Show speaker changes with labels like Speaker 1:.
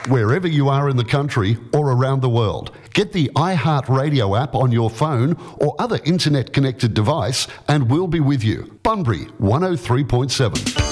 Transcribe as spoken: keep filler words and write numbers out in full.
Speaker 1: wherever you are in the country or around the world. Get the iHeartRadio app on your phone or other internet-connected device and we'll be with you. Bunbury one oh three point seven.